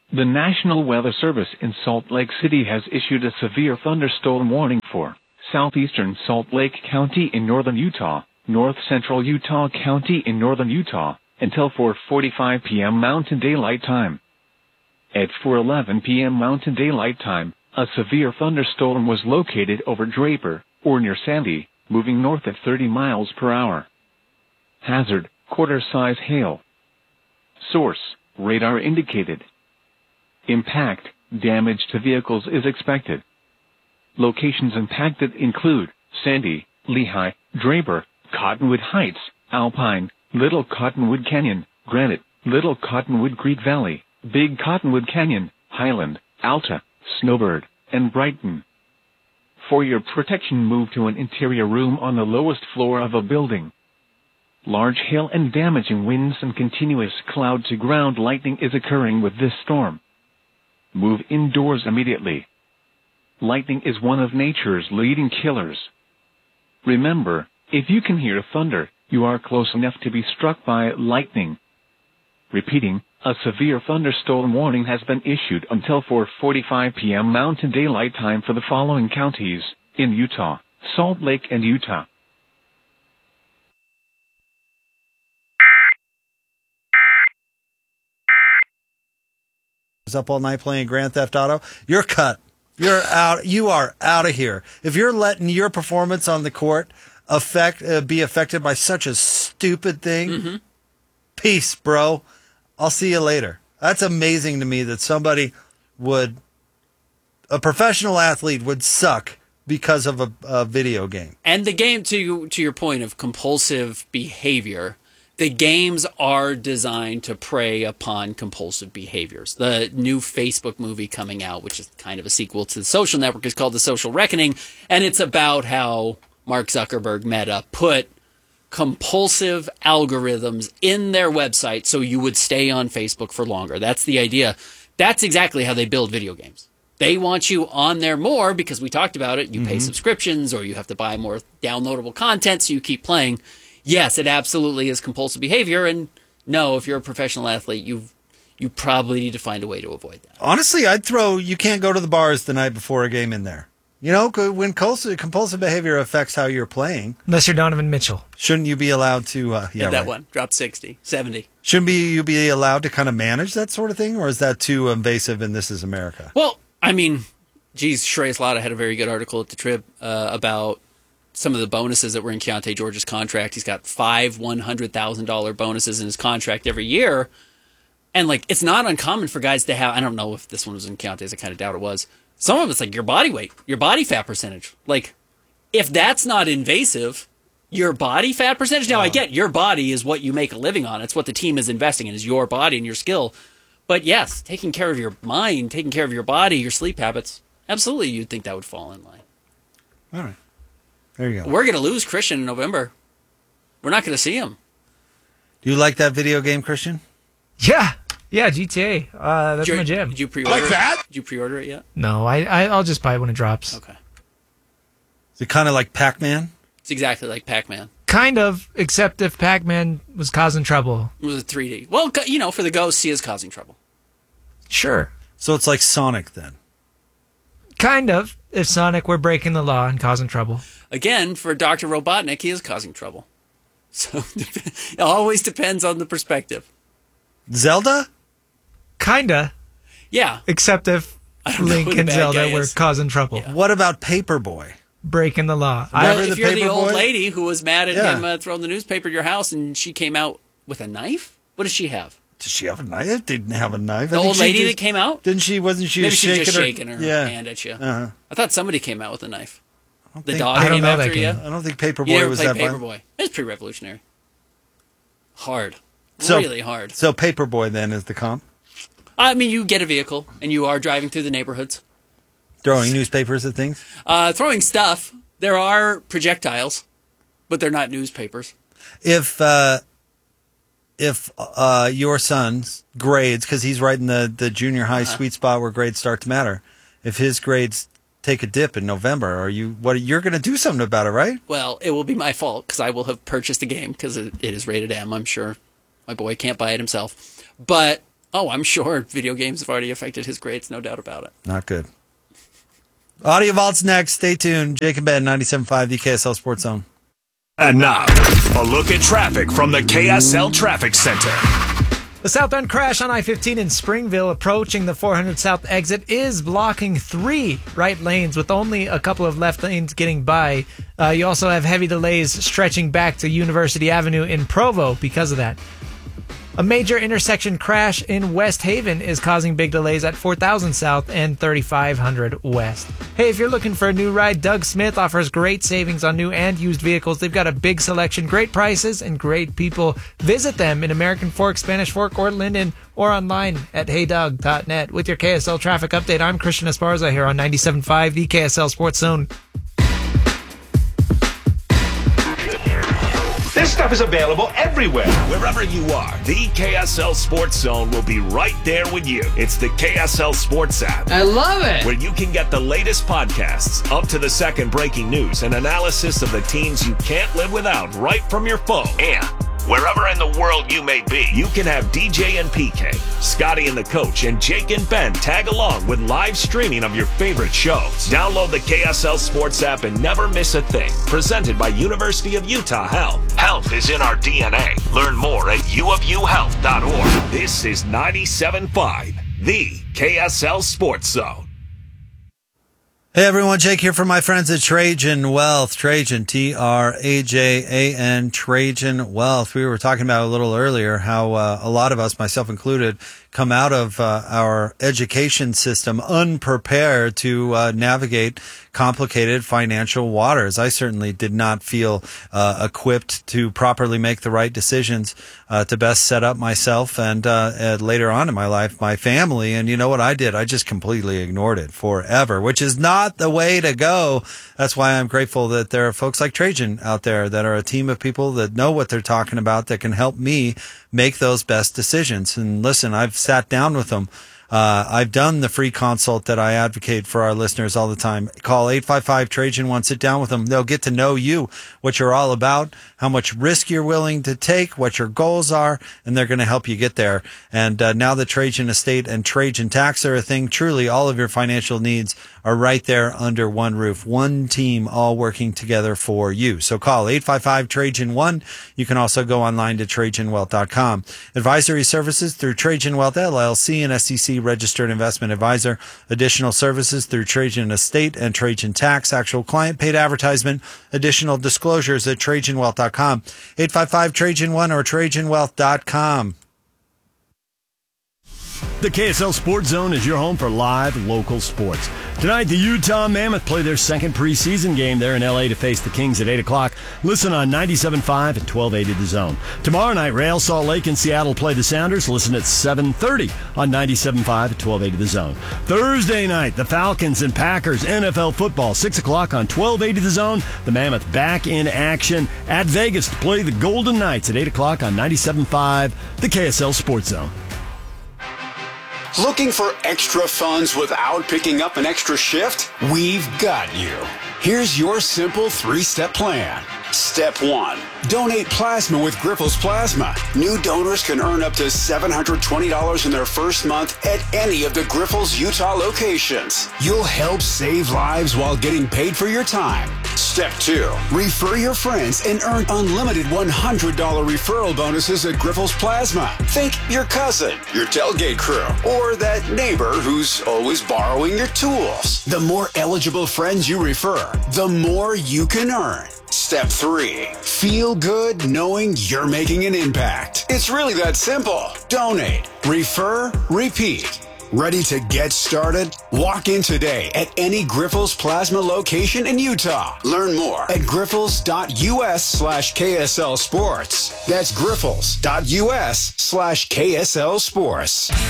The National Weather Service in Salt Lake City has issued a severe thunderstorm warning for southeastern Salt Lake County in northern Utah, north-central Utah County in northern Utah, until 4:45 p.m. Mountain Daylight Time. At 4:11 p.m. Mountain Daylight Time, a severe thunderstorm was located over Draper, or near Sandy, moving north at 30 miles per hour. Hazard, quarter-size hail. Source, radar indicated. Impact, damage to vehicles is expected. Locations impacted include Sandy, Lehigh, Draper, Cottonwood Heights, Alpine, Little Cottonwood Canyon, Granite, Little Cottonwood Creek Valley, Big Cottonwood Canyon, Highland, Alta, Snowbird, and Brighton. For your protection, move to an interior room on the lowest floor of a building. Large hail and damaging winds and continuous cloud-to-ground lightning is occurring with this storm. Move indoors immediately. Lightning is one of nature's leading killers. Remember, if you can hear thunder, you are close enough to be struck by lightning. Repeating, a severe thunderstorm warning has been issued until 4:45 p.m. Mountain Daylight Time for the following counties in Utah, Salt Lake and Utah. Up all night playing Grand Theft Auto, you're cut. You're out. You are out of here. If you're letting your performance on the court be affected by such a stupid thing, peace, bro. I'll see you later. That's amazing to me that a professional athlete would suck because of a video game. And the game, to your point of compulsive behavior, the games are designed to prey upon compulsive behaviors. The new Facebook movie coming out, which is kind of a sequel to The Social Network, is called The Social Reckoning, and it's about how Mark Zuckerberg, Meta, put compulsive algorithms in their website so you would stay on Facebook for longer. That's the idea. That's exactly how they build video games. They want you on there more because we talked about it. You pay subscriptions or you have to buy more downloadable content so you keep playing. Yes, it absolutely is compulsive behavior. And no, if you're a professional athlete, you probably need to find a way to avoid that. Honestly, you can't go to the bars the night before a game in there. You know, when compulsive behavior affects how you're playing. Unless you're Donovan Mitchell. Shouldn't you be allowed to... one. Dropped 60, 70. Shouldn't you be allowed to kind of manage that sort of thing? Or is that too invasive in This Is America? Well, I mean, Shreyas Latta had a very good article at the Trib about some of the bonuses that were in Keontae George's contract. He's got 5 $100,000 bonuses in his contract every year. And, it's not uncommon for guys to have... I don't know if this one was in Keontae's. I kind of doubt it was. Some of it's your body weight, your body fat percentage. If that's not invasive, your body fat percentage... Now, I get your body is what you make a living on. It's what the team is investing in, is your body and your skill. But yes, taking care of your mind, taking care of your body, your sleep habits, absolutely you'd think that would fall in line. All right. There you go. We're going to lose Christian in November. We're not going to see him. Do you like that video game, Christian? Yeah, GTA. That's my jam. Did you pre-order like that? Did you pre-order it yet? No, I'll just buy it when it drops. Okay. Is it kind of like Pac-Man? It's exactly like Pac-Man. Kind of, except if Pac-Man was causing trouble. It was a 3D. Well, for the ghosts, he is causing trouble. Sure. So it's like Sonic then? Kind of, if Sonic were breaking the law and causing trouble. Again, for Dr. Robotnik, he is causing trouble. So it always depends on the perspective. Zelda? Kinda. Yeah. Except if Link and Zelda were causing trouble. Yeah. What about Paperboy? Breaking the law. If you're the old lady who was mad at him throwing the newspaper at your house and she came out with a knife, what does she have? Did she have a knife? Didn't have a knife. The old lady that came out? Wasn't she Maybe shaking just shaking her hand at you. Uh-huh. I thought somebody came out with a knife. The dog came after you? I don't think Paperboy you never was played that Paperboy. violent. It's pretty revolutionary. Hard. So, really hard. So Paperboy then is the comp? I mean, you get a vehicle and you are driving through the neighborhoods. Throwing newspapers at things? Throwing stuff. There are projectiles, but they're not newspapers. If your son's grades, because he's right in the junior high sweet spot where grades start to matter, if his grades take a dip in November, you're going to do something about it, right? Well, it will be my fault because I will have purchased a game because it is rated M. I'm sure my boy can't buy it himself. But Oh, I'm sure video games have already affected his grades, no doubt about it. Not good. Audio Vault's next. Stay tuned. Jake and Ben, 97.5, the KSL Sports Zone. And now, a look at traffic from the KSL Traffic Center. The southbound crash on I-15 in Springville approaching the 400 South exit is blocking 3 right lanes with only a couple of left lanes getting by. You also have heavy delays stretching back to University Avenue in Provo because of that. A major intersection crash in West Haven is causing big delays at 4000 South and 3500 West. Hey, if you're looking for a new ride, Doug Smith offers great savings on new and used vehicles. They've got a big selection, great prices, and great people. Visit them in American Fork, Spanish Fork, or Linden, or online at heydoug.net. With your KSL traffic update, I'm Christian Esparza here on 97.5, the KSL Sports Zone. This stuff is available everywhere. Wherever you are, the KSL Sports Zone will be right there with you. It's the KSL Sports app. I love it. Where you can get the latest podcasts, up-to-the-second breaking news, and analysis of the teams you can't live without right from your phone. And wherever in the world you may be, you can have DJ and PK, Scotty and the Coach, and Jake and Ben tag along with live streaming of your favorite shows. Download the KSL Sports app and never miss a thing. Presented by University of Utah Health. Health is in our DNA. Learn more at uofuhealth.org. This is 97.5, the KSL Sports Zone. Hey everyone, Jake here from my friends at Trajan Wealth. Trajan, Trajan, Trajan Wealth. We were talking about a little earlier how a lot of us, myself included, come out of our education system unprepared to navigate complicated financial waters. I certainly did not feel equipped to properly make the right decisions to best set up myself and later on in my life, my family. And you know what I did? I just completely ignored it forever, which is not the way to go. That's why I'm grateful that there are folks like Trajan out there that are a team of people that know what they're talking about, that can help me make those best decisions. And listen, I've sat down with them. I've done the free consult that I advocate for our listeners all the time. Call 855-TRAJAN-1. Sit down with them. They'll get to know you, what you're all about, how much risk you're willing to take, what your goals are, and they're going to help you get there. And now that Trajan Estate and Trajan Tax are a thing, truly all of your financial needs are right there under one roof. One team all working together for you. So call 855-TRAJAN-1. You can also go online to TrajanWealth.com. Advisory services through Trajan Wealth LLC, and SEC registered investment advisor. Additional services through Trajan Estate and Trajan Tax. Actual client paid advertisement. Additional disclosures at TrajanWealth.com. 855-TRAJAN-1 or TrajanWealth.com. The KSL Sports Zone is your home for live local sports. Tonight, the Utah Mammoth play their second preseason game there in L.A. to face the Kings at 8 o'clock. Listen on 97.5 and 1280 The Zone. Tomorrow night, Real Salt Lake and Seattle play the Sounders. Listen at 7:30 on 97.5 and 1280 The Zone. Thursday night, the Falcons and Packers NFL football, 6 o'clock on 1280 The Zone. The Mammoth back in action at Vegas to play the Golden Knights at 8 o'clock on 97.5, the KSL Sports Zone. Looking for extra funds without picking up an extra shift? We've got you. Here's your simple 3-step plan. Step 1. Donate plasma with Grifols Plasma. New donors can earn up to $720 in their first month at any of the Grifols Utah locations. You'll help save lives while getting paid for your time. Step 2. Refer your friends and earn unlimited $100 referral bonuses at Grifols Plasma. Think your cousin, your tailgate crew, or that neighbor who's always borrowing your tools. The more eligible friends you refer, the more you can earn. Step 3. Feel good knowing you're making an impact. It's really that simple. Donate, refer, repeat. Ready to get started? Walk in today at any Grifols Plasma location in Utah. Learn more at grifols.us/KSL Sports. That's grifols.us/KSL Sports.